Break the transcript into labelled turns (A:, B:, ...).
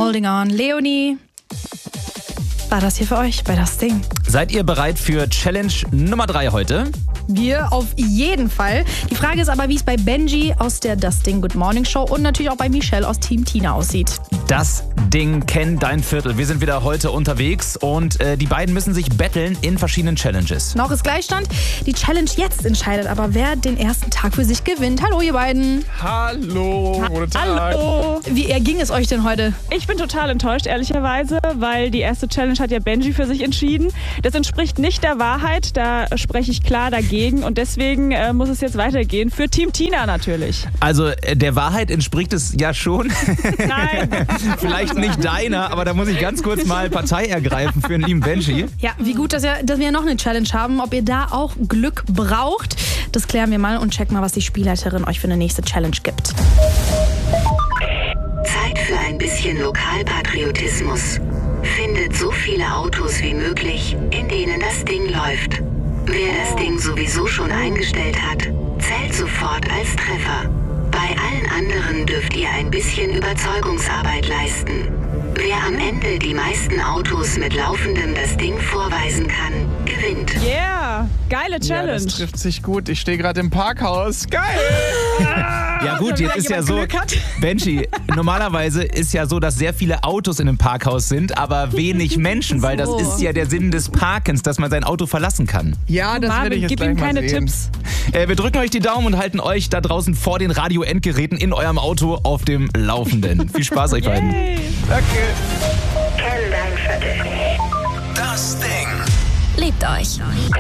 A: Holding On. Leonie, war das hier für euch bei Das Ding?
B: Seid ihr bereit für Challenge Nummer 3 heute?
A: Wir auf jeden Fall. Die Frage ist aber, wie es bei Benji aus der Das Ding Good Morning Show und natürlich auch bei Michelle aus Team Tina aussieht.
B: Das Ding kennt dein Viertel. Wir sind wieder heute unterwegs und die beiden müssen sich betteln in verschiedenen Challenges.
A: Noch ist Gleichstand. Die Challenge jetzt entscheidet aber, wer den ersten Tag für sich gewinnt. Hallo, ihr beiden.
C: Hallo, guten Tag.
D: Hallo.
A: Wie erging es euch denn heute?
D: Ich bin total enttäuscht, ehrlicherweise, weil die erste Challenge hat ja Benji für sich entschieden. Das entspricht nicht der Wahrheit, da spreche ich klar dagegen und deswegen muss es jetzt weitergehen für Team Tina natürlich.
B: Also der Wahrheit entspricht es ja schon.
D: Nein.
B: Vielleicht nicht deiner, aber da muss ich ganz kurz mal Partei ergreifen für den lieben Benji.
A: Ja, wie gut, dass wir noch eine Challenge haben. Ob ihr da auch Glück braucht, das klären wir mal und checken mal, was die Spielleiterin euch für eine nächste Challenge gibt.
E: Zeit für ein bisschen Lokalpatriotismus. Findet so viele Autos wie möglich, in denen das Ding läuft. Wer das Ding sowieso schon eingestellt hat, zählt sofort als Treffer. Bei allen anderen dürft ihr ein bisschen Überzeugungsarbeit leisten. Wer am Ende die meisten Autos mit laufendem das Ding vorweisen kann, gewinnt.
D: Yeah, geile Challenge.
C: Ja, das trifft sich gut. Ich stehe gerade im Parkhaus. Geil!
B: Ja gut, jetzt ist ja so, Benji, normalerweise ist ja so, dass sehr viele Autos in einem Parkhaus sind, aber wenig Menschen, weil das ist ja der Sinn des Parkens, dass man sein Auto verlassen kann.
C: Ja, das werde ich
D: Marvin,
C: jetzt
D: gib
C: gleich
D: ihm
C: mal
D: keine
C: sehen.
D: Tipps.
B: Wir drücken euch die Daumen und halten euch da draußen vor den Radio-Endgeräten in eurem Auto auf dem Laufenden. Viel Spaß euch beiden.
D: Yay.
C: Danke.
E: Kenn dein Viertel.
F: Das Ding.
G: Liebt euch.